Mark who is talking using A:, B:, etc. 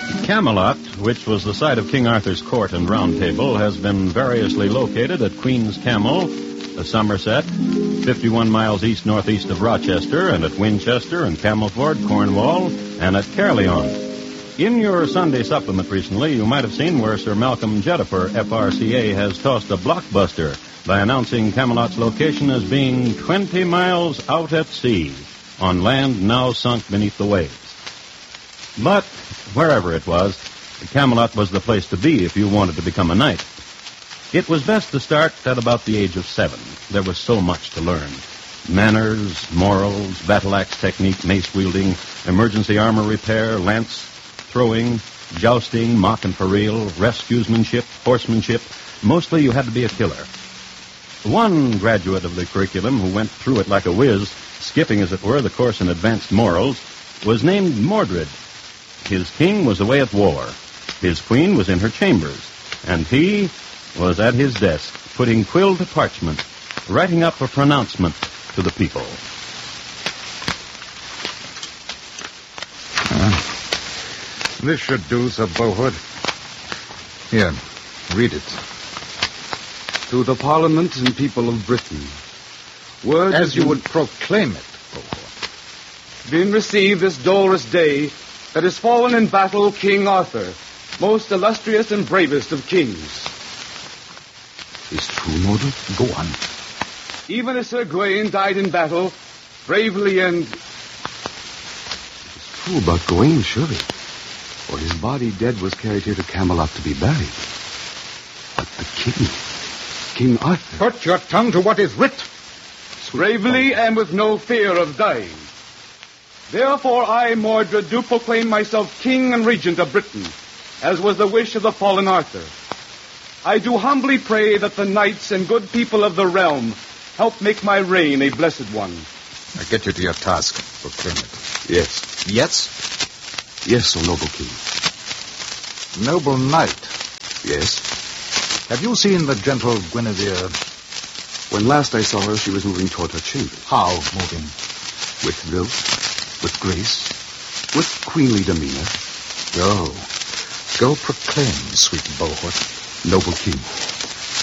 A: Camelot, which was the site of King Arthur's court and round table, has been variously located at Queen's Camel, Somerset, 51 miles east-northeast of Rochester, and at Winchester and Camelford, Cornwall, and at Caerleon. In your Sunday supplement recently, you might have seen where Sir Malcolm Jeddifer, FRCA, has tossed a blockbuster by announcing Camelot's location as being 20 miles out at sea, on land now sunk beneath the waves. But wherever it was, Camelot was the place to be if you wanted to become a knight. It was best to start at about the age of 7. There was so much to learn. Manners, morals, battle axe technique, mace wielding, emergency armor repair, lance throwing, jousting, mock and for real, rescuesmanship, horsemanship. Mostly you had to be a killer. One graduate of the curriculum who went through it like a whiz, skipping, as it were, the course in advanced morals, was named Mordred. His king was away at war. His queen was in her chambers. And he was at his desk, putting quill to parchment, writing up a pronouncement to the people.
B: This should do, Sir Bohort. Here, read it.
C: To the Parliament and people of Britain. Word
B: As you would proclaim it, Bohort.
C: been received this dolorous day that is fallen in battle King Arthur, most illustrious and bravest of kings.
D: Is true, Mordred? Go on.
C: Even as Sir Gawain died in battle, bravely and...
D: It's true about Gawain, surely. For his body dead was carried here to Camelot to be buried. But the king, King Arthur...
B: Put your tongue to what is writ.
C: bravely and with no fear of dying. Therefore I, Mordred, do proclaim myself king and regent of Britain, as was the wish of the fallen Arthur. I do humbly pray that the knights and good people of the realm help make my reign a blessed one.
B: Now get you to your task. Proclaim it.
D: Yes.
E: Yes?
D: Yes, O noble king.
B: Noble knight,
D: Yes.
B: have you seen the gentle Guinevere?
D: When last I saw her, she was moving toward her chambers.
B: How moving?
D: With lilt, with grace, with queenly demeanor.
B: Go. Go proclaim, sweet Bohort.
D: Noble king,